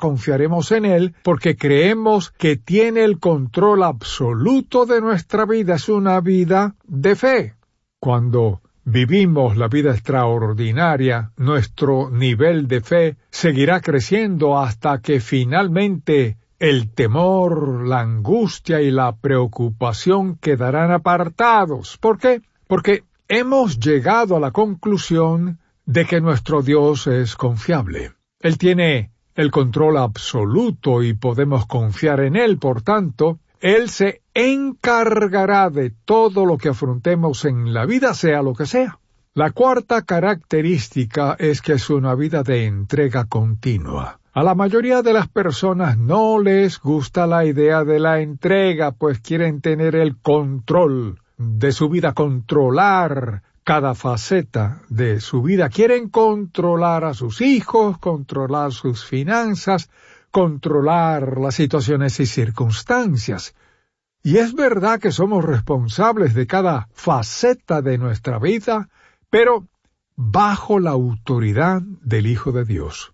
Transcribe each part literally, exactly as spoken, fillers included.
confiaremos en Él porque creemos que tiene el control absoluto de nuestra vida. Es una vida de fe. Cuando vivimos la vida extraordinaria, nuestro nivel de fe seguirá creciendo hasta que finalmente el temor, la angustia y la preocupación quedarán apartados. ¿Por qué? Porque hemos llegado a la conclusión de que nuestro Dios es confiable. Él tiene el control absoluto y podemos confiar en Él. Por tanto, Él se encargará de todo lo que afrontemos en la vida, sea lo que sea. La cuarta característica es que es una vida de entrega continua. A la mayoría de las personas no les gusta la idea de la entrega, pues quieren tener el control de su vida, controlar cada faceta de su vida. Quieren controlar a sus hijos, controlar sus finanzas, controlar las situaciones y circunstancias. Y es verdad que somos responsables de cada faceta de nuestra vida, pero bajo la autoridad del Hijo de Dios.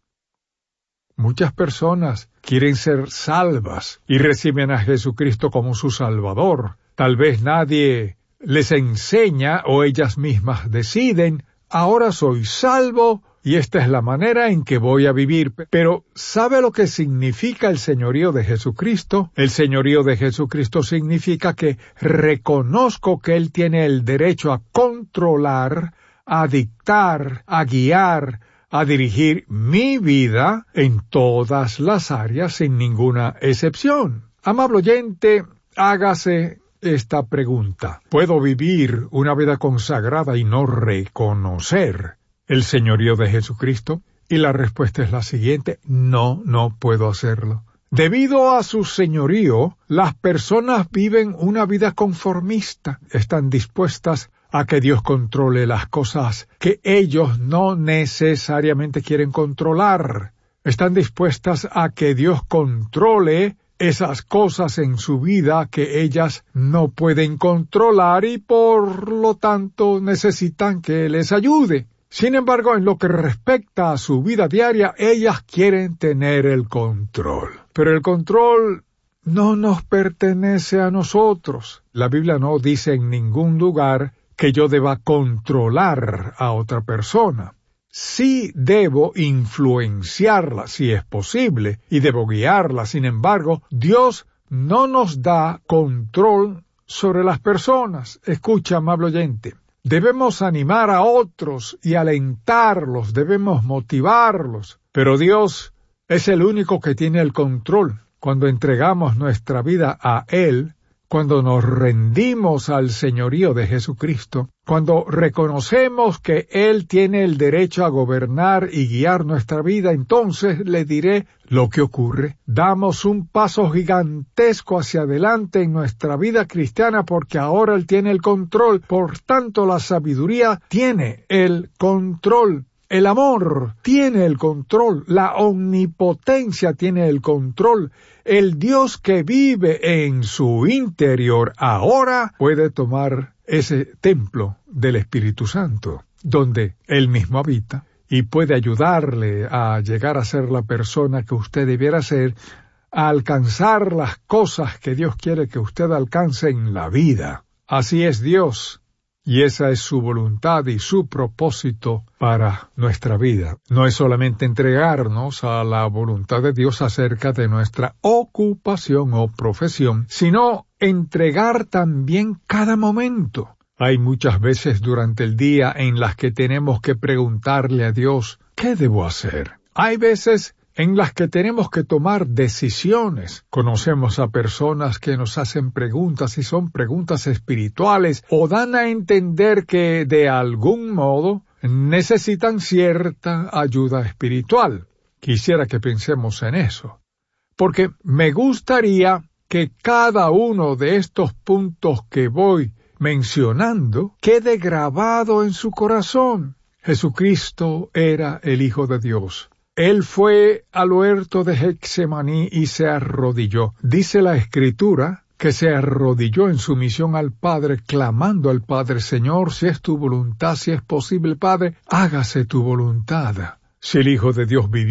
Muchas personas quieren ser salvas y reciben a Jesucristo como su Salvador. Tal vez nadie les enseña o ellas mismas deciden, ahora soy salvo y esta es la manera en que voy a vivir. Pero ¿sabe lo que significa el señorío de Jesucristo? El señorío de Jesucristo significa que reconozco que Él tiene el derecho a controlar, a dictar, a guiar, a dirigir mi vida en todas las áreas sin ninguna excepción. Amable oyente, hágase esta pregunta. ¿Puedo vivir una vida consagrada y no reconocer el señorío de Jesucristo? Y la respuesta es la siguiente: no, no puedo hacerlo. Debido a su señorío, las personas viven una vida conformista. Están dispuestas a que Dios controle las cosas que ellos no necesariamente quieren controlar. Están dispuestas a que Dios controle esas cosas en su vida que ellas no pueden controlar y por lo tanto necesitan que les ayude. Sin embargo, en lo que respecta a su vida diaria, ellas quieren tener el control. Pero el control no nos pertenece a nosotros. La Biblia no dice en ningún lugar que yo deba controlar a otra persona. Sí debo influenciarla, si es posible, y debo guiarla. Sin embargo, Dios no nos da control sobre las personas. Escucha, amable oyente. Debemos animar a otros y alentarlos, debemos motivarlos. Pero Dios es el único que tiene el control. Cuando entregamos nuestra vida a Él, cuando nos rendimos al señorío de Jesucristo, cuando reconocemos que Él tiene el derecho a gobernar y guiar nuestra vida, entonces le diré lo que ocurre. Damos un paso gigantesco hacia adelante en nuestra vida cristiana porque ahora Él tiene el control. Por tanto, la sabiduría tiene el control. El amor tiene el control, la omnipotencia tiene el control. El Dios que vive en su interior ahora puede tomar ese templo del Espíritu Santo, donde Él mismo habita, y puede ayudarle a llegar a ser la persona que usted debiera ser, a alcanzar las cosas que Dios quiere que usted alcance en la vida. Así es Dios. Y esa es su voluntad y su propósito para nuestra vida. No es solamente entregarnos a la voluntad de Dios acerca de nuestra ocupación o profesión, sino entregar también cada momento. Hay muchas veces durante el día en las que tenemos que preguntarle a Dios, ¿qué debo hacer? Hay veces en las que tenemos que tomar decisiones. Conocemos a personas que nos hacen preguntas y son preguntas espirituales o dan a entender que de algún modo necesitan cierta ayuda espiritual. Quisiera que pensemos en eso, porque me gustaría que cada uno de estos puntos que voy mencionando quede grabado en su corazón. Jesucristo era el Hijo de Dios. Él fue al huerto de Getsemaní y se arrodilló. Dice la Escritura que se arrodilló en sumisión al Padre, clamando al Padre, Señor, si es tu voluntad, si es posible, Padre, hágase tu voluntad. Si el Hijo de Dios vivió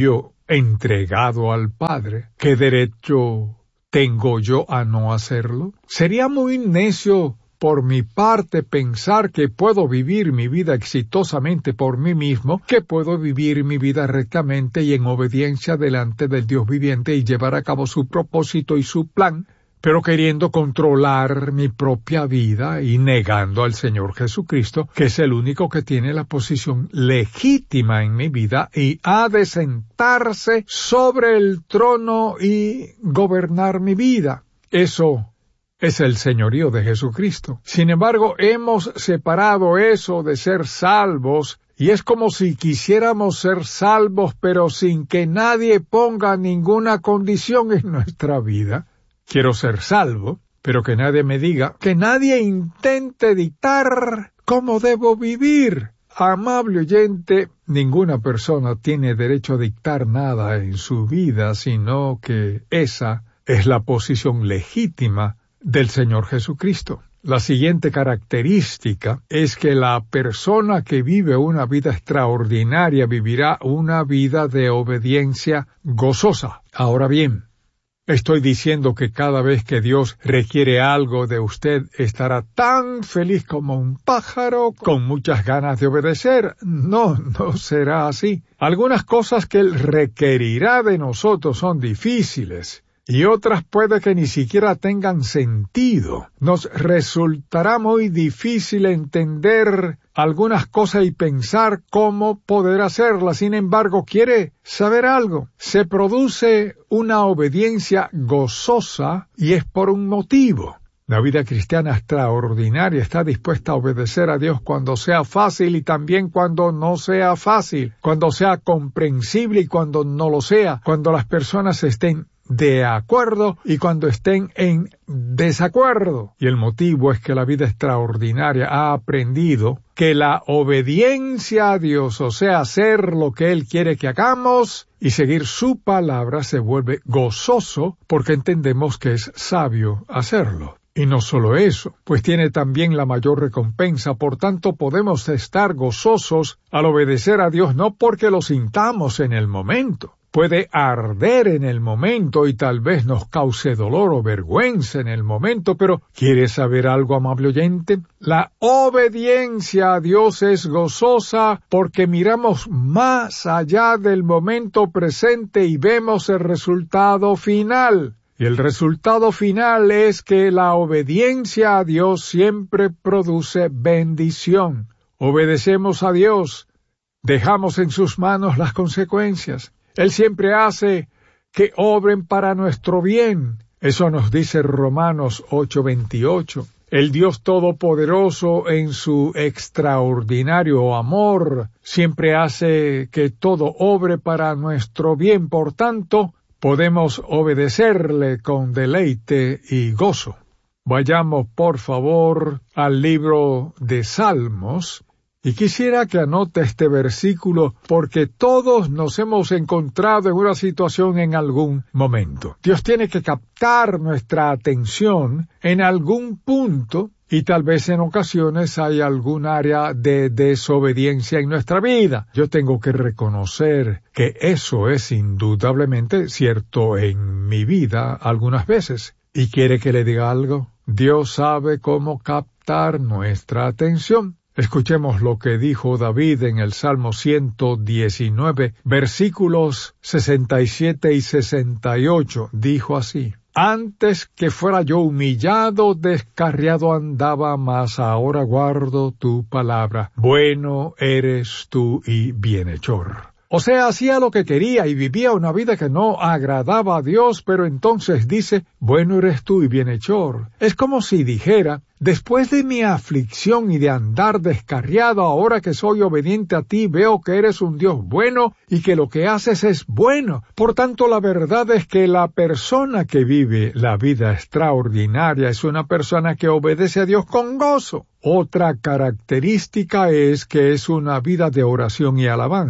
entregado al Padre, ¿qué derecho tengo yo a no hacerlo? Sería muy necio por mi parte pensar que puedo vivir mi vida exitosamente por mí mismo, que puedo vivir mi vida rectamente y en obediencia delante del Dios viviente y llevar a cabo su propósito y su plan, pero queriendo controlar mi propia vida y negando al Señor Jesucristo, que es el único que tiene la posición legítima en mi vida y ha de sentarse sobre el trono y gobernar mi vida. Eso es el señorío de Jesucristo. Sin embargo, hemos separado eso de ser salvos, y es como si quisiéramos ser salvos, pero sin que nadie ponga ninguna condición en nuestra vida. Quiero ser salvo, pero que nadie me diga, que nadie intente dictar cómo debo vivir. Amable oyente, ninguna persona tiene derecho a dictar nada en su vida, sino que esa es la posición legítima del Señor Jesucristo. La siguiente característica es que la persona que vive una vida extraordinaria vivirá una vida de obediencia gozosa. Ahora bien, estoy diciendo que cada vez que Dios requiere algo de usted estará tan feliz como un pájaro, con muchas ganas de obedecer. No, no será así. Algunas cosas que Él requerirá de nosotros son difíciles, y otras puede que ni siquiera tengan sentido. Nos resultará muy difícil entender algunas cosas y pensar cómo poder hacerlas. Sin embargo, ¿quiere saber algo? Se produce una obediencia gozosa y es por un motivo. La vida cristiana extraordinaria está dispuesta a obedecer a Dios cuando sea fácil y también cuando no sea fácil, cuando sea comprensible y cuando no lo sea, cuando las personas estén de acuerdo y cuando estén en desacuerdo. Y el motivo es que la vida extraordinaria ha aprendido que la obediencia a Dios, o sea, hacer lo que Él quiere que hagamos y seguir su palabra, se vuelve gozoso porque entendemos que es sabio hacerlo. Y no solo eso, pues tiene también la mayor recompensa. Por tanto, podemos estar gozosos al obedecer a Dios, no porque lo sintamos en el momento. Puede arder en el momento y tal vez nos cause dolor o vergüenza en el momento, pero ¿quieres saber algo, amable oyente? La obediencia a Dios es gozosa porque miramos más allá del momento presente y vemos el resultado final. Y el resultado final es que la obediencia a Dios siempre produce bendición. Obedecemos a Dios, dejamos en sus manos las consecuencias. Él siempre hace que obren para nuestro bien. Eso nos dice Romanos ocho veintiocho. El Dios Todopoderoso, en su extraordinario amor, siempre hace que todo obre para nuestro bien. Por tanto, podemos obedecerle con deleite y gozo. Vayamos, por favor, al libro de Salmos. Y quisiera que anote este versículo porque todos nos hemos encontrado en una situación en algún momento. Dios tiene que captar nuestra atención en algún punto y tal vez en ocasiones hay algún área de desobediencia en nuestra vida. Yo tengo que reconocer que eso es indudablemente cierto en mi vida algunas veces. ¿Y quiere que le diga algo? Dios sabe cómo captar nuestra atención. Escuchemos lo que dijo David en el Salmo ciento diecinueve, versículos sesenta y siete y sesenta y ocho. Dijo así: Antes que fuera yo humillado, descarriado andaba, mas ahora guardo tu palabra. Bueno eres tú y bienhechor. O sea, hacía lo que quería y vivía una vida que no agradaba a Dios, pero entonces dice, bueno eres tú y bienhechor. Es como si dijera, después de mi aflicción y de andar descarriado, ahora que soy obediente a ti, veo que eres un Dios bueno y que lo que haces es bueno. Por tanto, la verdad es que la persona que vive la vida extraordinaria es una persona que obedece a Dios con gozo. Otra característica es que es una vida de oración y alabanza.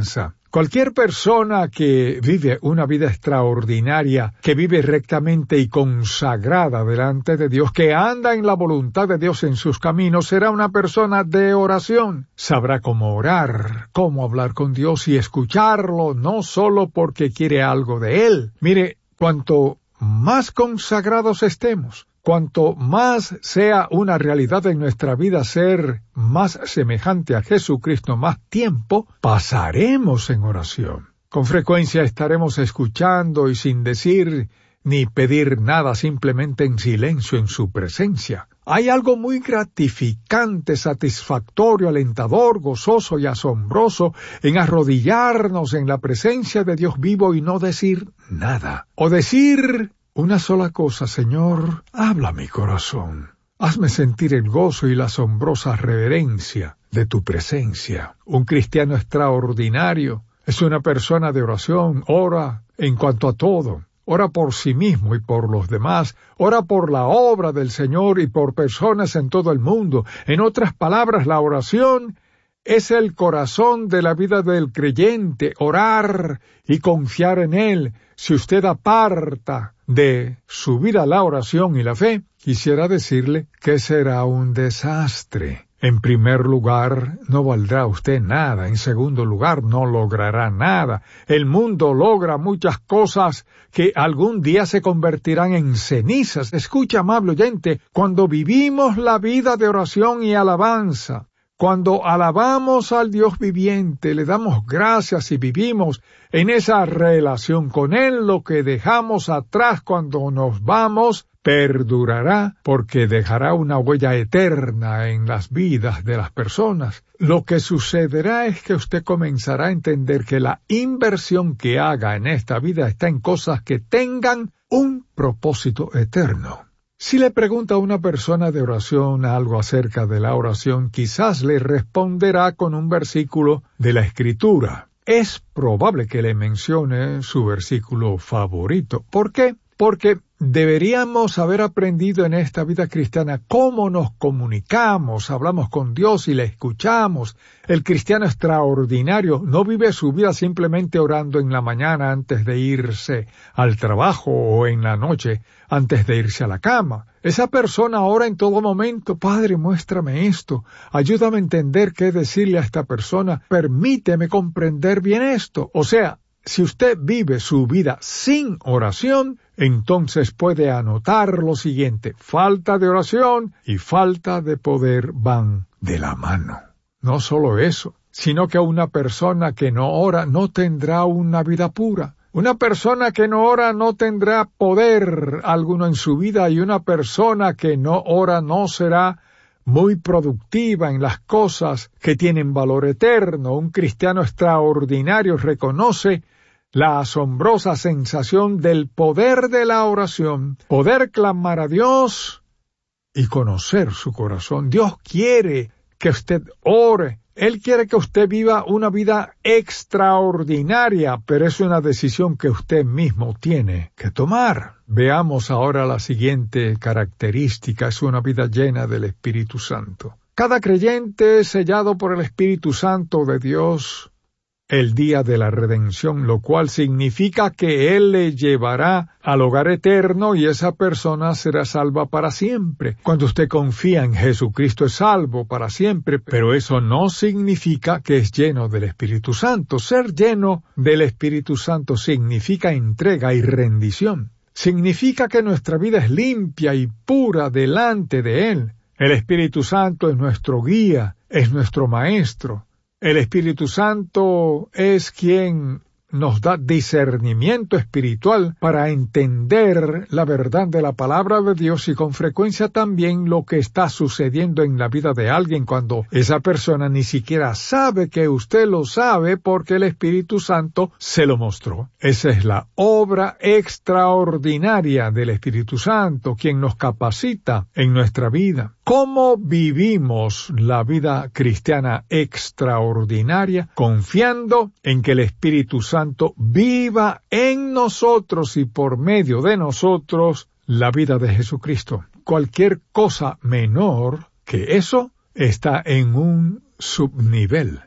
Cualquier persona que vive una vida extraordinaria, que vive rectamente y consagrada delante de Dios, que anda en la voluntad de Dios en sus caminos, será una persona de oración. Sabrá cómo orar, cómo hablar con Dios y escucharlo, no solo porque quiere algo de Él. Mire, cuanto más consagrados estemos, cuanto más sea una realidad en nuestra vida ser más semejante a Jesucristo, más tiempo pasaremos en oración. Con frecuencia estaremos escuchando y sin decir ni pedir nada, simplemente en silencio en su presencia. Hay algo muy gratificante, satisfactorio, alentador, gozoso y asombroso en arrodillarnos en la presencia de Dios vivo y no decir nada. O decir una sola cosa: Señor, habla mi corazón. Hazme sentir el gozo y la asombrosa reverencia de tu presencia. Un cristiano extraordinario es una persona de oración, ora en cuanto a todo. Ora por sí mismo y por los demás, ora por la obra del Señor y por personas en todo el mundo. En otras palabras, la oración es el corazón de la vida del creyente, orar y confiar en Él. Si usted aparta de su vida la oración y la fe, quisiera decirle que será un desastre. En primer lugar, no valdrá usted nada. En segundo lugar, no logrará nada. El mundo logra muchas cosas que algún día se convertirán en cenizas. Escucha, amable oyente, cuando vivimos la vida de oración y alabanza, cuando alabamos al Dios viviente, le damos gracias y vivimos en esa relación con Él, lo que dejamos atrás cuando nos vamos perdurará, porque dejará una huella eterna en las vidas de las personas. Lo que sucederá es que usted comenzará a entender que la inversión que haga en esta vida está en cosas que tengan un propósito eterno. Si le pregunta a una persona de oración algo acerca de la oración, quizás le responderá con un versículo de la Escritura. Es probable que le mencione su versículo favorito. ¿Por qué? Porque deberíamos haber aprendido en esta vida cristiana cómo nos comunicamos, hablamos con Dios y le escuchamos. El cristiano extraordinario no vive su vida simplemente orando en la mañana antes de irse al trabajo o en la noche antes de irse a la cama. Esa persona ora en todo momento: Padre, muéstrame esto, ayúdame a entender qué decirle a esta persona, permíteme comprender bien esto. O sea, si usted vive su vida sin oración, entonces puede anotar lo siguiente: falta de oración y falta de poder van de la mano. No solo eso, sino que una persona que no ora no tendrá una vida pura. Una persona que no ora no tendrá poder alguno en su vida, y una persona que no ora no será muy productiva en las cosas que tienen valor eterno. Un cristiano extraordinario reconoce la asombrosa sensación del poder de la oración, poder clamar a Dios y conocer su corazón. Dios quiere que usted ore. Él quiere que usted viva una vida extraordinaria, pero es una decisión que usted mismo tiene que tomar. Veamos ahora la siguiente característica: es una vida llena del Espíritu Santo. Cada creyente es sellado por el Espíritu Santo de Dios el día de la redención, lo cual significa que Él le llevará al hogar eterno y esa persona será salva para siempre. Cuando usted confía en Jesucristo es salvo para siempre, pero eso no significa que es lleno del Espíritu Santo. Ser lleno del Espíritu Santo significa entrega y rendición. Significa que nuestra vida es limpia y pura delante de Él. El Espíritu Santo es nuestro guía, es nuestro maestro. El Espíritu Santo es quien nos da discernimiento espiritual para entender la verdad de la palabra de Dios y con frecuencia también lo que está sucediendo en la vida de alguien cuando esa persona ni siquiera sabe que usted lo sabe porque el Espíritu Santo se lo mostró. Esa es la obra extraordinaria del Espíritu Santo, quien nos capacita en nuestra vida. ¿Cómo vivimos la vida cristiana extraordinaria? Confiando en que el Espíritu Santo viva en nosotros y por medio de nosotros la vida de Jesucristo. Cualquier cosa menor que eso está en un subnivel.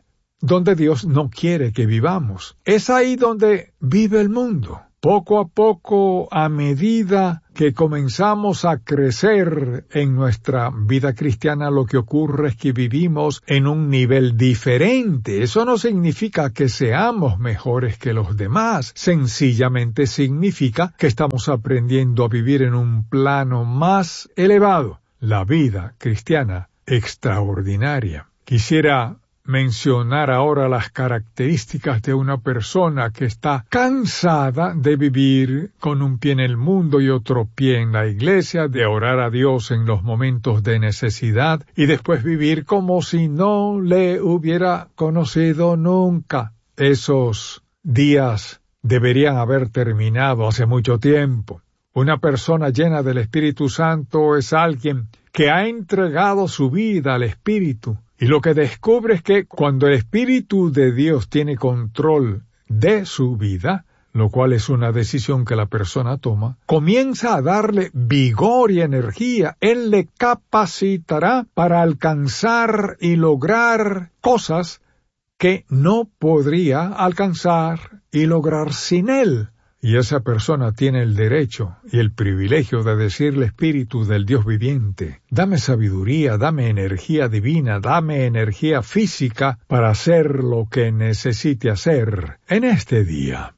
donde Dios no quiere que vivamos. Es ahí donde vive el mundo. Poco a poco, a medida que comenzamos a crecer en nuestra vida cristiana, lo que ocurre es que vivimos en un nivel diferente. Eso no significa que seamos mejores que los demás. Sencillamente significa que estamos aprendiendo a vivir en un plano más elevado. La vida cristiana extraordinaria. Quisiera mencionar ahora las características de una persona que está cansada de vivir con un pie en el mundo y otro pie en la iglesia, de orar a Dios en los momentos de necesidad y después vivir como si no le hubiera conocido nunca. Esos días deberían haber terminado hace mucho tiempo. Una persona llena del Espíritu Santo es alguien que ha entregado su vida al Espíritu. Y lo que descubre es que cuando el Espíritu de Dios tiene control de su vida, lo cual es una decisión que la persona toma, comienza a darle vigor y energía. Él le capacitará para alcanzar y lograr cosas que no podría alcanzar y lograr sin él. Y esa persona tiene el derecho y el privilegio de decirle Espíritu del Dios viviente, dame sabiduría, dame energía divina, dame energía física para hacer lo que necesite hacer en este día.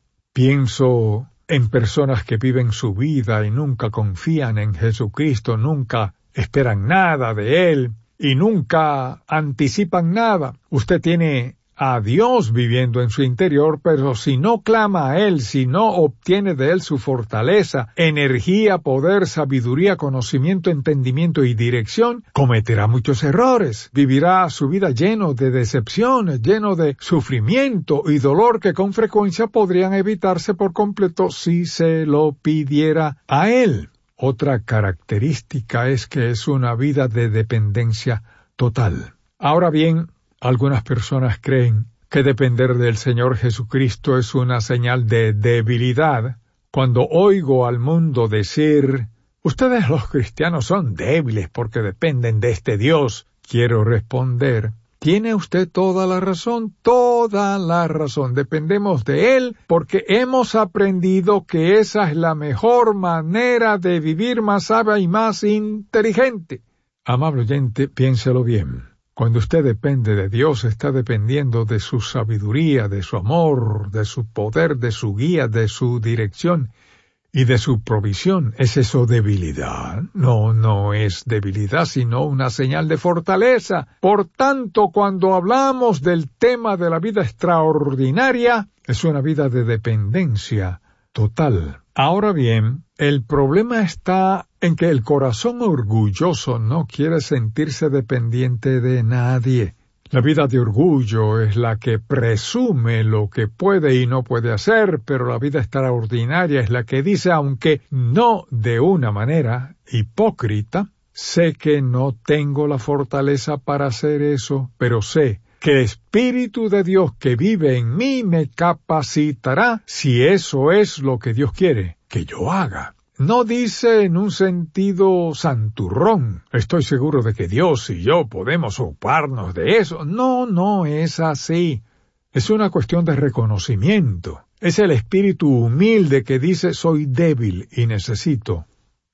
Pienso en personas que viven su vida y nunca confían en Jesucristo, nunca esperan nada de Él y nunca anticipan nada. Usted tiene a Dios viviendo en su interior, pero si no clama a Él, si no obtiene de Él su fortaleza, energía, poder, sabiduría, conocimiento, entendimiento y dirección, cometerá muchos errores. Vivirá su vida lleno de decepciones, lleno de sufrimiento y dolor que con frecuencia podrían evitarse por completo si se lo pidiera a Él. Otra característica es que es una vida de dependencia total. Ahora bien, algunas personas creen que depender del Señor Jesucristo es una señal de debilidad. Cuando oigo al mundo decir, ustedes los cristianos son débiles porque dependen de este Dios, quiero responder, tiene usted toda la razón, toda la razón. Dependemos de Él porque hemos aprendido que esa es la mejor manera de vivir, más sabia y más inteligente. Amable oyente, piénselo bien. Cuando usted depende de Dios, está dependiendo de su sabiduría, de su amor, de su poder, de su guía, de su dirección y de su provisión. ¿Es eso debilidad? No, no es debilidad, sino una señal de fortaleza. Por tanto, cuando hablamos del tema de la vida extraordinaria, es una vida de dependencia total. Ahora bien, el problema está en que el corazón orgulloso no quiere sentirse dependiente de nadie. La vida de orgullo es la que presume lo que puede y no puede hacer, pero la vida extraordinaria es la que dice, aunque no de una manera hipócrita, sé que no tengo la fortaleza para hacer eso, pero sé que el Espíritu de Dios que vive en mí me capacitará si eso es lo que Dios quiere que yo haga. No dice en un sentido santurrón, estoy seguro de que Dios y yo podemos ocuparnos de eso. No, no es así. Es una cuestión de reconocimiento. Es el espíritu humilde que dice, soy débil y necesito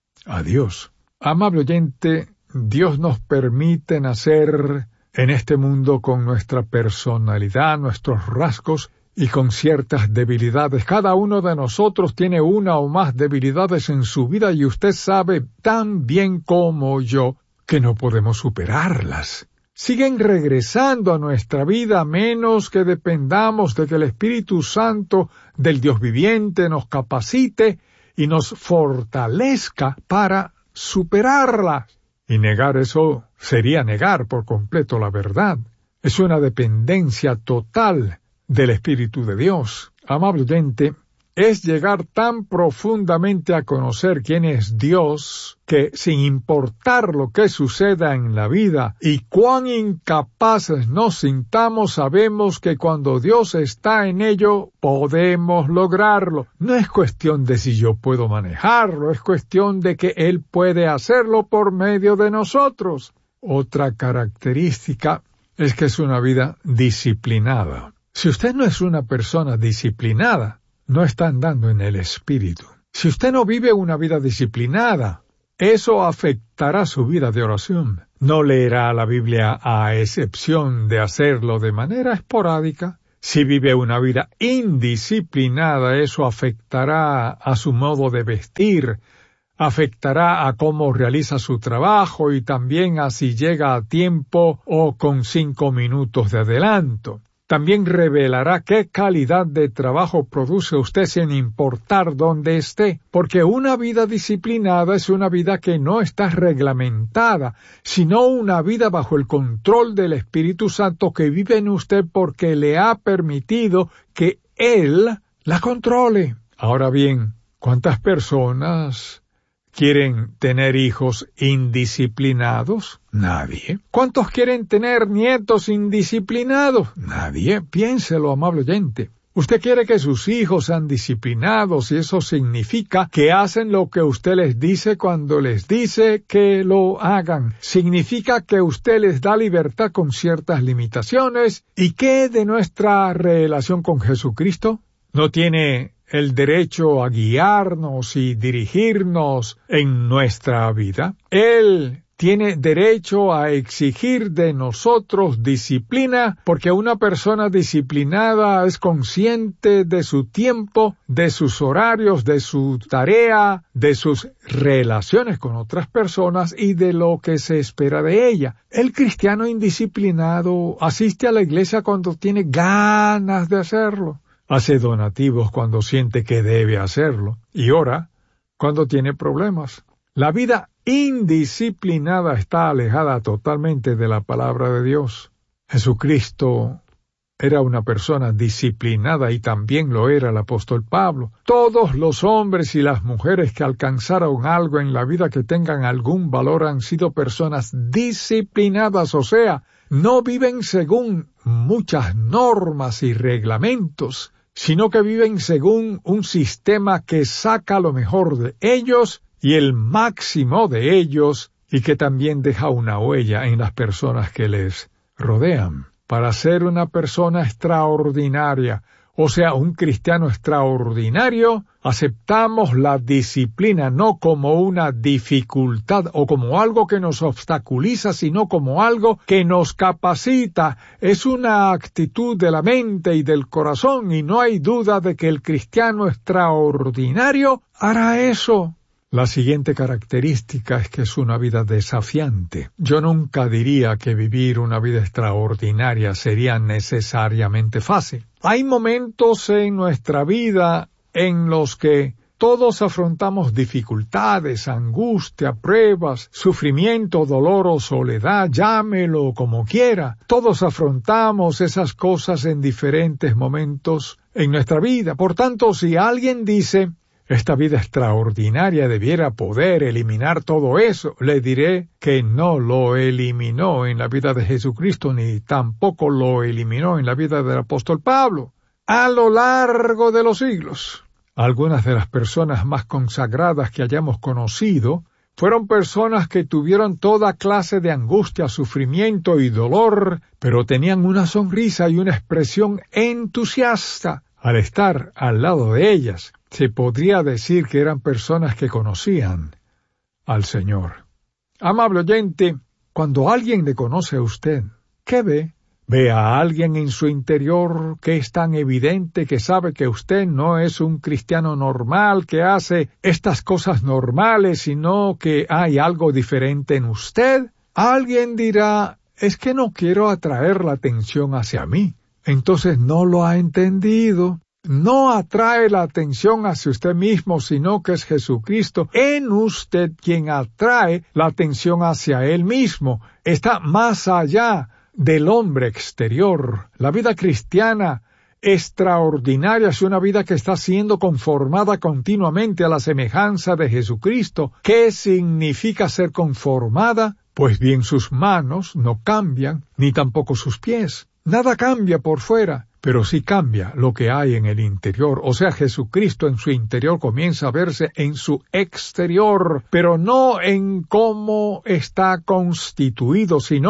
a Dios. Amable oyente, Dios nos permite nacer en este mundo con nuestra personalidad, nuestros rasgos y con ciertas debilidades. Cada uno de nosotros tiene una o más debilidades en su vida y usted sabe tan bien como yo que no podemos superarlas. Siguen regresando a nuestra vida a menos que dependamos de que el Espíritu Santo del Dios viviente nos capacite y nos fortalezca para superarlas. Y negar eso sería negar por completo la verdad. Es una dependencia total del Espíritu de Dios. Amable oyente, es llegar tan profundamente a conocer quién es Dios que, sin importar lo que suceda en la vida y cuán incapaces nos sintamos, sabemos que cuando Dios está en ello, podemos lograrlo. No es cuestión de si yo puedo manejarlo, es cuestión de que Él puede hacerlo por medio de nosotros. Otra característica es que es una vida disciplinada. Si usted no es una persona disciplinada, no está andando en el Espíritu. Si usted no vive una vida disciplinada, eso afectará su vida de oración. No leerá la Biblia a excepción de hacerlo de manera esporádica. Si vive una vida indisciplinada, eso afectará a su modo de vestir, afectará a cómo realiza su trabajo y también a si llega a tiempo o con cinco minutos de adelanto. También revelará qué calidad de trabajo produce usted sin importar dónde esté, porque una vida disciplinada es una vida que no está reglamentada, sino una vida bajo el control del Espíritu Santo que vive en usted porque le ha permitido que Él la controle. Ahora bien, ¿cuántas personas quieren tener hijos indisciplinados? Nadie. ¿Cuántos quieren tener nietos indisciplinados? Nadie. Piénselo, amable oyente. Usted quiere que sus hijos sean disciplinados y eso significa que hacen lo que usted les dice cuando les dice que lo hagan. Significa que usted les da libertad con ciertas limitaciones. ¿Y qué de nuestra relación con Jesucristo? ¿No tiene el derecho a guiarnos y dirigirnos en nuestra vida? Él tiene derecho a exigir de nosotros disciplina, porque una persona disciplinada es consciente de su tiempo, de sus horarios, de su tarea, de sus relaciones con otras personas y de lo que se espera de ella. El cristiano indisciplinado asiste a la iglesia cuando tiene ganas de hacerlo. Hace donativos cuando siente que debe hacerlo y ora cuando tiene problemas. La vida indisciplinada está alejada totalmente de la palabra de Dios. Jesucristo era una persona disciplinada y también lo era el apóstol Pablo. Todos los hombres y las mujeres que alcanzaron algo en la vida que tengan algún valor han sido personas disciplinadas, o sea, no viven según muchas normas y reglamentos, sino que viven según un sistema que saca lo mejor de ellos y el máximo de ellos, y que también deja una huella en las personas que les rodean. Para ser una persona extraordinaria, o sea, un cristiano extraordinario, aceptamos la disciplina no como una dificultad o como algo que nos obstaculiza, sino como algo que nos capacita. Es una actitud de la mente y del corazón, y no hay duda de que el cristiano extraordinario hará eso. La siguiente característica es que es una vida desafiante. Yo nunca diría que vivir una vida extraordinaria sería necesariamente fácil. Hay momentos en nuestra vida en los que todos afrontamos dificultades, angustia, pruebas, sufrimiento, dolor o soledad, llámelo como quiera. Todos afrontamos esas cosas en diferentes momentos en nuestra vida. Por tanto, si alguien dice: esta vida extraordinaria debiera poder eliminar todo eso, le diré que no lo eliminó en la vida de Jesucristo, ni tampoco lo eliminó en la vida del apóstol Pablo. A lo largo de los siglos, algunas de las personas más consagradas que hayamos conocido fueron personas que tuvieron toda clase de angustia, sufrimiento y dolor, pero tenían una sonrisa y una expresión entusiasta. Al estar al lado de ellas, se podría decir que eran personas que conocían al Señor. Amable oyente, cuando alguien le conoce a usted, ¿qué ve? Ve a alguien en su interior que es tan evidente que sabe que usted no es un cristiano normal, que hace estas cosas normales, sino que hay algo diferente en usted. Alguien dirá: es que no quiero atraer la atención hacia mí. Entonces no lo ha entendido. No atrae la atención hacia usted mismo, sino que es Jesucristo en usted quien atrae la atención hacia Él mismo. Está más allá del hombre exterior. La vida cristiana extraordinaria es una vida que está siendo conformada continuamente a la semejanza de Jesucristo. ¿Qué significa ser conformada? Pues bien, sus manos no cambian, ni tampoco sus pies. Nada cambia por fuera, pero sí cambia lo que hay en el interior. O sea, Jesucristo en su interior comienza a verse en su exterior, pero no en cómo está constituido, sino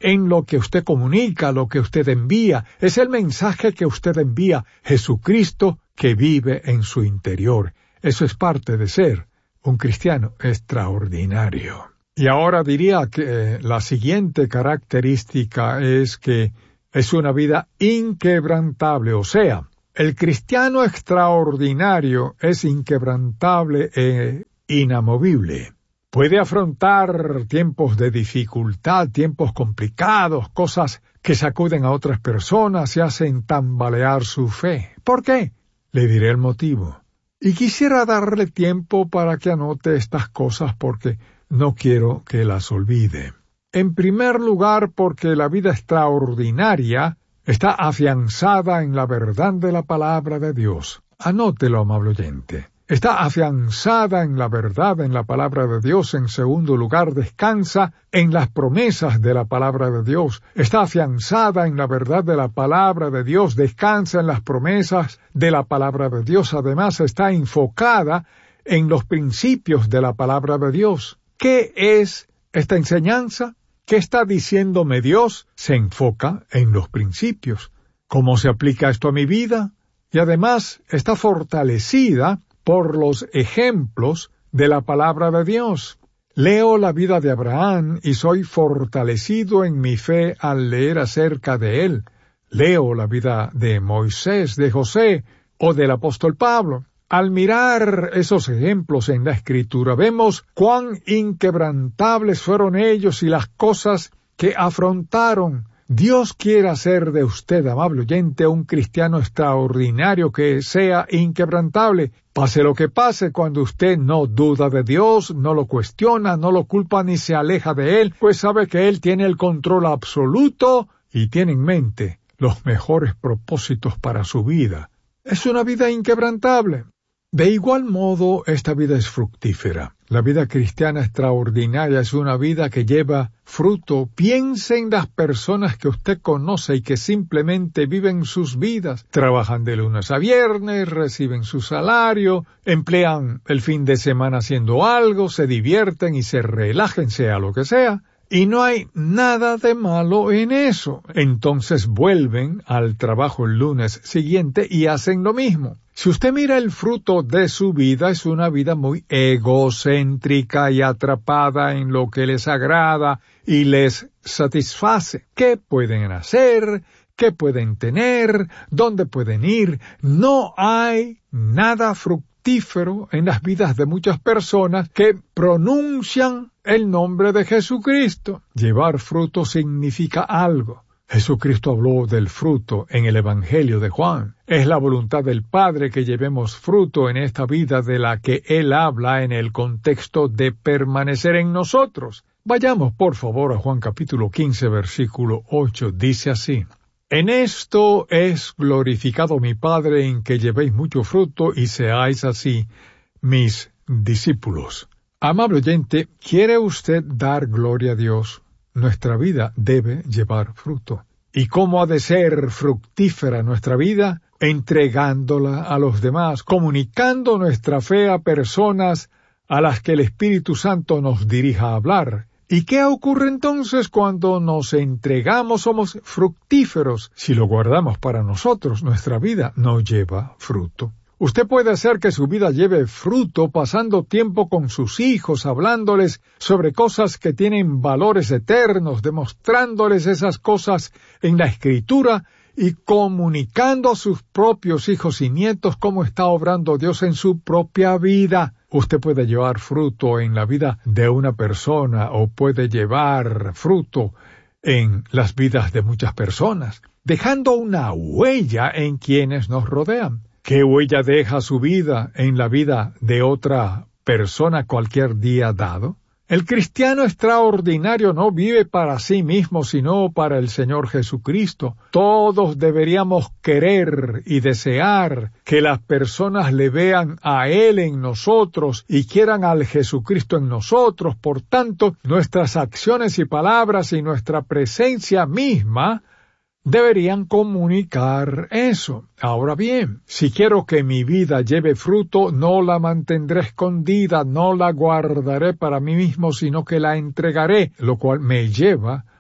en lo que usted comunica, lo que usted envía. Es el mensaje que usted envía, Jesucristo que vive en su interior. Eso es parte de ser un cristiano extraordinario. Y ahora diría que la siguiente característica es que es una vida inquebrantable, o sea, el cristiano extraordinario es inquebrantable e inamovible. Puede afrontar tiempos de dificultad, tiempos complicados, cosas que sacuden a otras personas y hacen tambalear su fe. ¿Por qué? Le diré el motivo. Y quisiera darle tiempo para que anote estas cosas porque no quiero que las olvide. En primer lugar, porque la vida extraordinaria está afianzada en la verdad de la palabra de Dios. Anótelo, amable oyente. Está afianzada en la verdad, en la palabra de Dios. En segundo lugar, descansa en las promesas de la palabra de Dios. Está afianzada en la verdad de la palabra de Dios. Descansa en las promesas de la palabra de Dios. Además, está enfocada en los principios de la palabra de Dios. ¿Qué es esta enseñanza? ¿Qué está diciéndome Dios? Se enfoca en los principios. ¿Cómo se aplica esto a mi vida? Y además está fortalecida por los ejemplos de la palabra de Dios. Leo la vida de Abraham y soy fortalecido en mi fe al leer acerca de él. Leo la vida de Moisés, de José o del apóstol Pablo. Al mirar esos ejemplos en la Escritura, vemos cuán inquebrantables fueron ellos y las cosas que afrontaron. Dios quiere hacer de usted, amable oyente, un cristiano extraordinario que sea inquebrantable. Pase lo que pase, cuando usted no duda de Dios, no lo cuestiona, no lo culpa ni se aleja de Él, pues sabe que Él tiene el control absoluto y tiene en mente los mejores propósitos para su vida. Es una vida inquebrantable. De igual modo, esta vida es fructífera. La vida cristiana extraordinaria es una vida que lleva fruto. Piense en las personas que usted conoce y que simplemente viven sus vidas. Trabajan de lunes a viernes, reciben su salario, emplean el fin de semana haciendo algo, se divierten y se relajen, sea lo que sea. Y no hay nada de malo en eso. Entonces vuelven al trabajo el lunes siguiente y hacen lo mismo. Si usted mira el fruto de su vida, es una vida muy egocéntrica y atrapada en lo que les agrada y les satisface. ¿Qué pueden hacer? ¿Qué pueden tener? ¿Dónde pueden ir? No hay nada fructífero en las vidas de muchas personas que pronuncian el nombre de Jesucristo. Llevar fruto significa algo. Jesucristo habló del fruto en el Evangelio de Juan. Es la voluntad del Padre que llevemos fruto en esta vida de la que Él habla en el contexto de permanecer en nosotros. Vayamos, por favor, a Juan capítulo quince, versículo ocho. Dice así: En esto es glorificado mi Padre, en que llevéis mucho fruto y seáis así mis discípulos. Amable oyente, ¿quiere usted dar gloria a Dios? Nuestra vida debe llevar fruto. ¿Y cómo ha de ser fructífera nuestra vida? Entregándola a los demás, comunicando nuestra fe a personas a las que el Espíritu Santo nos dirija a hablar. ¿Y qué ocurre entonces cuando nos entregamos? Somos fructíferos. Si lo guardamos para nosotros, nuestra vida no lleva fruto. Usted puede hacer que su vida lleve fruto pasando tiempo con sus hijos, hablándoles sobre cosas que tienen valores eternos, demostrándoles esas cosas en la Escritura y comunicando a sus propios hijos y nietos cómo está obrando Dios en su propia vida. Usted puede llevar fruto en la vida de una persona o puede llevar fruto en las vidas de muchas personas, dejando una huella en quienes nos rodean. ¿Qué huella deja su vida en la vida de otra persona cualquier día dado? El cristiano extraordinario no vive para sí mismo, sino para el Señor Jesucristo. Todos deberíamos querer y desear que las personas le vean a Él en nosotros y quieran al Jesucristo en nosotros. Por tanto, nuestras acciones y palabras y nuestra presencia misma deberían comunicar eso. Ahora bien, si quiero que mi vida lleve fruto, no la mantendré escondida, no la guardaré para mí mismo, sino que la entregaré, lo cual me lleva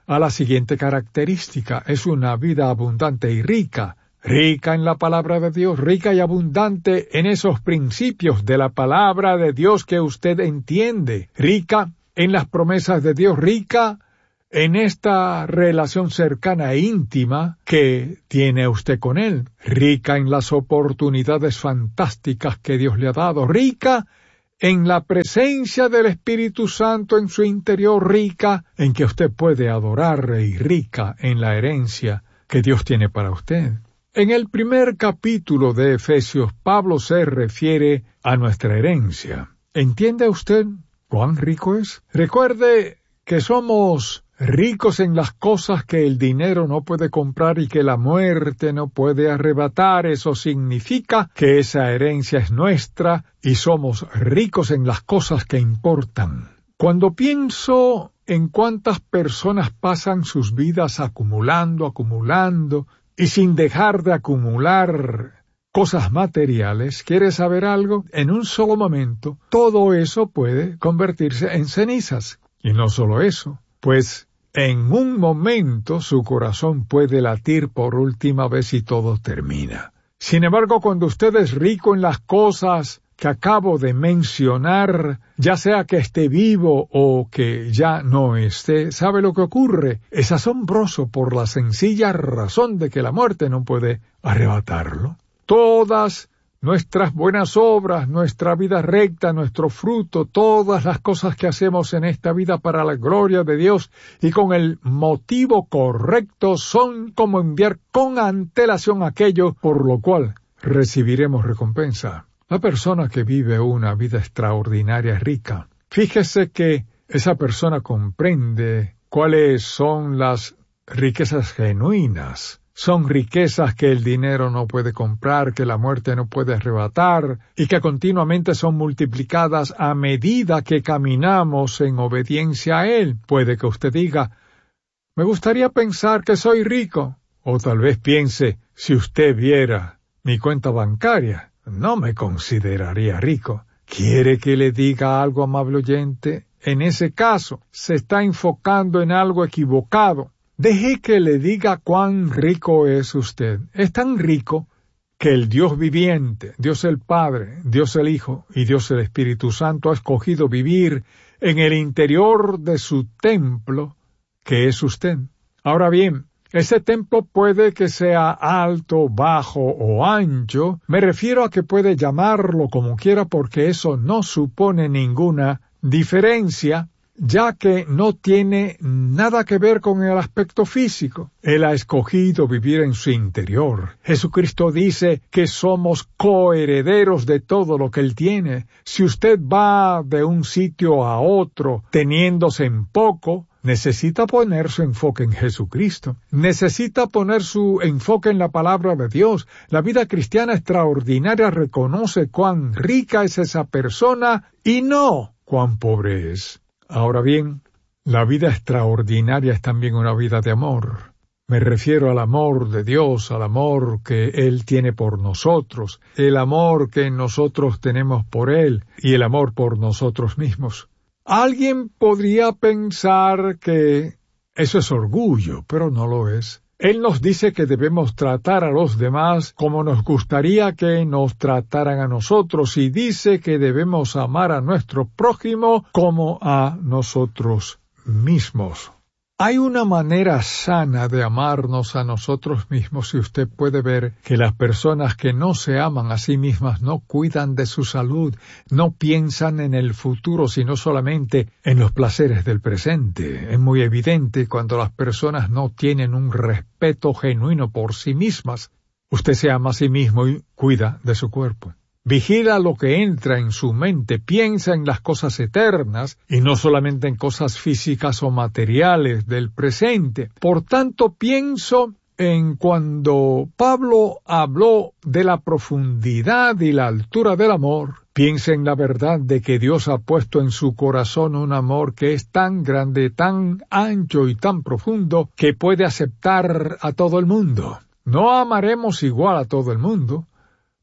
a la siguiente característica: es una vida abundante y rica. Rica en la palabra de Dios, rica y abundante en esos principios de la palabra de Dios que usted entiende. Rica en las promesas de Dios, rica en esta relación cercana e íntima que tiene usted con Él. Rica en las oportunidades fantásticas que Dios le ha dado. Rica en la presencia del Espíritu Santo en su interior, rica en que usted puede adorar y rica en la herencia que Dios tiene para usted. En el primer capítulo de Efesios, Pablo se refiere a nuestra herencia. ¿Entiende usted cuán rico es? Recuerde que somos ricos en las cosas que el dinero no puede comprar y que la muerte no puede arrebatar. Eso significa que esa herencia es nuestra y somos ricos en las cosas que importan. Cuando pienso en cuántas personas pasan sus vidas acumulando, acumulando y sin dejar de acumular cosas materiales, ¿quiere saber algo? En un solo momento, todo eso puede convertirse en cenizas. Y no solo eso, pues en un momento su corazón puede latir por última vez y todo termina. Sin embargo, cuando usted es rico en las cosas que acabo de mencionar, ya sea que esté vivo o que ya no esté, ¿sabe lo que ocurre? Es asombroso por la sencilla razón de que la muerte no puede arrebatarlo. Todas nuestras buenas obras, nuestra vida recta, nuestro fruto, todas las cosas que hacemos en esta vida para la gloria de Dios y con el motivo correcto son como enviar con antelación aquello por lo cual recibiremos recompensa. La persona que vive una vida extraordinaria, rica, fíjese que esa persona comprende cuáles son las riquezas genuinas. Son riquezas que el dinero no puede comprar, que la muerte no puede arrebatar, y que continuamente son multiplicadas a medida que caminamos en obediencia a Él. Puede que usted diga, me gustaría pensar que soy rico. O tal vez piense, si usted viera mi cuenta bancaria, no me consideraría rico. ¿Quiere que le diga algo, amable oyente? En ese caso, se está enfocando en algo equivocado. Deje que le diga cuán rico es usted. Es tan rico que el Dios viviente, Dios el Padre, Dios el Hijo y Dios el Espíritu Santo ha escogido vivir en el interior de su templo, que es usted. Ahora bien, ese templo puede que sea alto, bajo o ancho. Me refiero a que puede llamarlo como quiera porque eso no supone ninguna diferencia, ya que no tiene nada que ver con el aspecto físico. Él ha escogido vivir en su interior. Jesucristo dice que somos coherederos de todo lo que Él tiene. Si usted va de un sitio a otro teniéndose en poco, necesita poner su enfoque en Jesucristo. Necesita poner su enfoque en la palabra de Dios. La vida cristiana extraordinaria reconoce cuán rica es esa persona y no cuán pobre es. Ahora bien, la vida extraordinaria es también una vida de amor. Me refiero al amor de Dios, al amor que Él tiene por nosotros, el amor que nosotros tenemos por Él y el amor por nosotros mismos. Alguien podría pensar que eso es orgullo, pero no lo es. Él nos dice que debemos tratar a los demás como nos gustaría que nos trataran a nosotros y dice que debemos amar a nuestro prójimo como a nosotros mismos. Hay una manera sana de amarnos a nosotros mismos y usted puede ver que las personas que no se aman a sí mismas no cuidan de su salud, no piensan en el futuro, sino solamente en los placeres del presente. Es muy evidente cuando las personas no tienen un respeto genuino por sí mismas. Usted se ama a sí mismo y cuida de su cuerpo. Vigila lo que entra en su mente, piensa en las cosas eternas y no solamente en cosas físicas o materiales del presente. Por tanto, pienso en cuando Pablo habló de la profundidad y la altura del amor, piensa en la verdad de que Dios ha puesto en su corazón un amor que es tan grande, tan ancho y tan profundo que puede aceptar a todo el mundo. No amaremos igual a todo el mundo,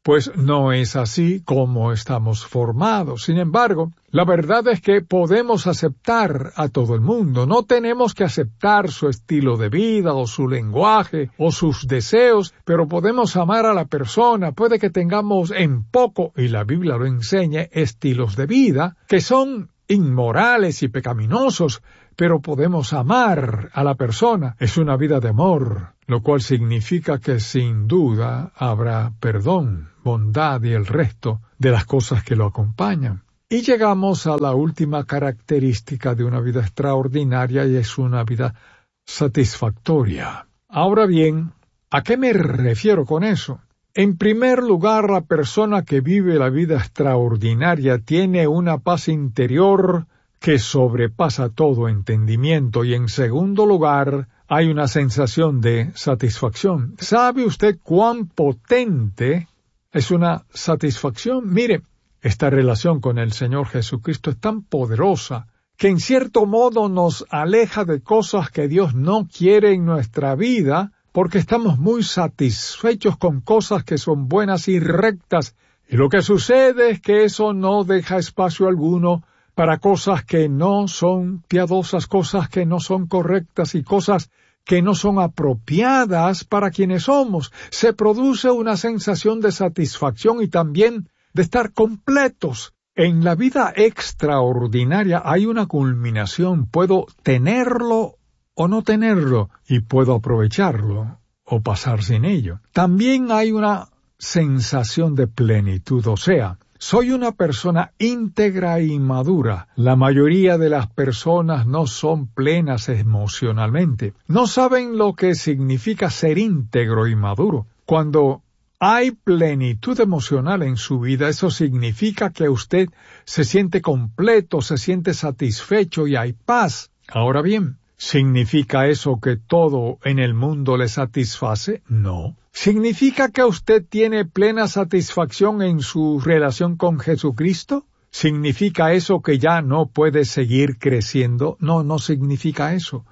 pues no es así como estamos formados. Sin embargo, la verdad es que podemos aceptar a todo el mundo. No tenemos que aceptar su estilo de vida o su lenguaje o sus deseos, pero podemos amar a la persona. Puede que tengamos en poco, y la Biblia lo enseña, estilos de vida que son inmorales y pecaminosos, pero podemos amar a la persona. Es una vida de amor, lo cual significa que sin duda habrá perdón, bondad y el resto de las cosas que lo acompañan. Y llegamos a la última característica de una vida extraordinaria, y es una vida satisfactoria. Ahora bien, ¿a qué me refiero con eso? En primer lugar, la persona que vive la vida extraordinaria tiene una paz interior que sobrepasa todo entendimiento, y en segundo lugar, hay una sensación de satisfacción. ¿Sabe usted cuán potente es una satisfacción? Mire, esta relación con el Señor Jesucristo es tan poderosa que en cierto modo nos aleja de cosas que Dios no quiere en nuestra vida, porque estamos muy satisfechos con cosas que son buenas y rectas, y lo que sucede es que eso no deja espacio alguno para cosas que no son piadosas, cosas que no son correctas y cosas que no son apropiadas para quienes somos. Se produce una sensación de satisfacción y también de estar completos. En la vida extraordinaria hay una culminación. Puedo tenerlo o no tenerlo, y puedo aprovecharlo o pasar sin ello. También hay una sensación de plenitud, o sea, soy una persona íntegra y madura. La mayoría de las personas no son plenas emocionalmente. No saben lo que significa ser íntegro y maduro. Cuando hay plenitud emocional en su vida, eso significa que usted se siente completo, se siente satisfecho y hay paz. Ahora bien, ¿significa eso que todo en el mundo le satisface? No. ¿Significa que usted tiene plena satisfacción en su relación con Jesucristo? ¿Significa eso que ya no puede seguir creciendo? No, no significa eso.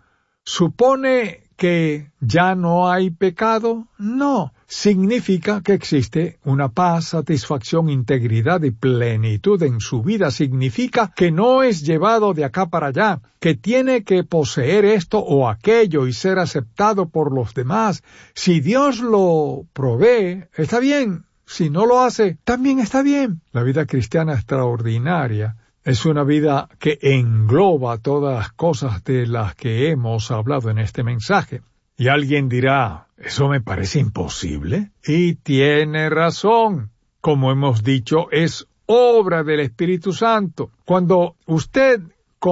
¿Supone que ya no hay pecado? No. Significa que existe una paz, satisfacción, integridad y plenitud en su vida. Significa que no es llevado de acá para allá, que tiene que poseer esto o aquello y ser aceptado por los demás. Si Dios lo provee, está bien. Si no lo hace, también está bien. La vida cristiana extraordinaria es una vida que engloba todas las cosas de las que hemos hablado en este mensaje. Y alguien dirá, ¿eso me parece imposible? Y tiene razón. Como hemos dicho, es obra del Espíritu Santo. Cuando usted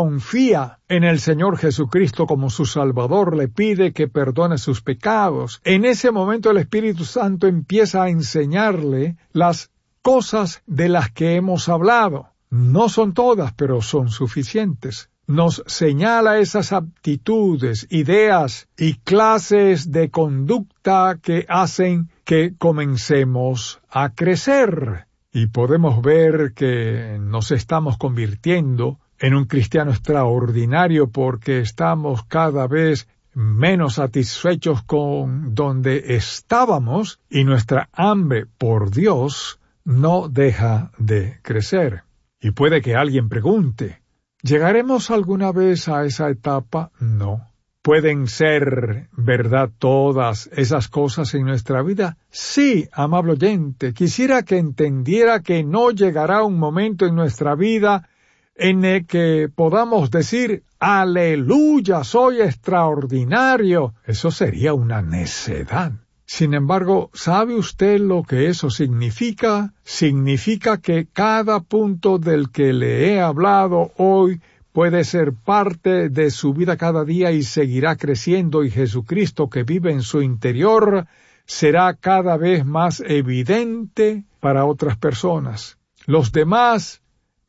confía en el Señor Jesucristo como su Salvador, le pide que perdone sus pecados, en ese momento el Espíritu Santo empieza a enseñarle las cosas de las que hemos hablado. No son todas, pero son suficientes. Nos señala esas aptitudes, ideas y clases de conducta que hacen que comencemos a crecer. Y podemos ver que nos estamos convirtiendo en un cristiano extraordinario porque estamos cada vez menos satisfechos con donde estábamos y nuestra hambre por Dios no deja de crecer. Y puede que alguien pregunte, ¿llegaremos alguna vez a esa etapa? No. ¿Pueden ser verdad todas esas cosas en nuestra vida? Sí, amable oyente. Quisiera que entendiera que no llegará un momento en nuestra vida en el que podamos decir, ¡aleluya, soy extraordinario! Eso sería una necedad. Sin embargo, ¿sabe usted lo que eso significa? Significa que cada punto del que le he hablado hoy puede ser parte de su vida cada día y seguirá creciendo, y Jesucristo que vive en su interior será cada vez más evidente para otras personas. Los demás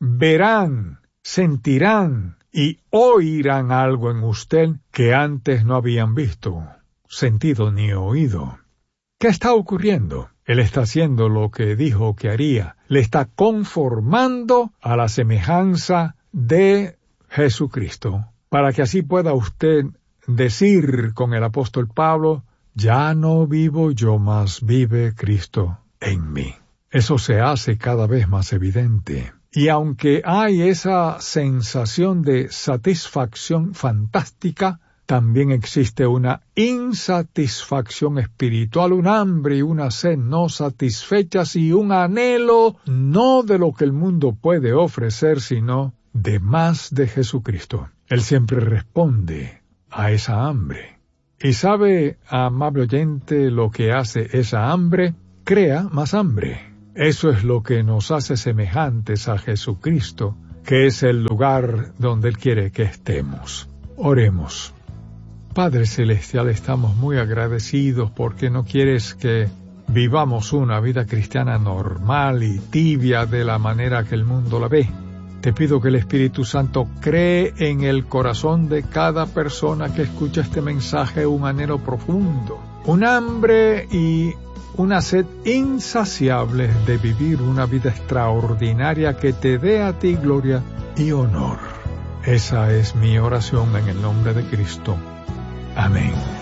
verán, sentirán y oirán algo en usted que antes no habían visto, sentido ni oído. ¿Qué está ocurriendo? Él está haciendo lo que dijo que haría. Le está conformando a la semejanza de Jesucristo, para que así pueda usted decir con el apóstol Pablo, ya no vivo yo, mas vive Cristo en mí. Eso se hace cada vez más evidente. Y aunque hay esa sensación de satisfacción fantástica, también existe una insatisfacción espiritual, un hambre y una sed no satisfechas y un anhelo no de lo que el mundo puede ofrecer, sino de más de Jesucristo. Él siempre responde a esa hambre. ¿Y sabe, amable oyente, lo que hace esa hambre? Crea más hambre. Eso es lo que nos hace semejantes a Jesucristo, que es el lugar donde Él quiere que estemos. Oremos. Padre Celestial, estamos muy agradecidos porque no quieres que vivamos una vida cristiana normal y tibia de la manera que el mundo la ve. Te pido que el Espíritu Santo cree en el corazón de cada persona que escucha este mensaje un anhelo profundo, un hambre y una sed insaciable de vivir una vida extraordinaria que te dé a ti gloria y honor. Esa es mi oración en el nombre de Cristo. Amén.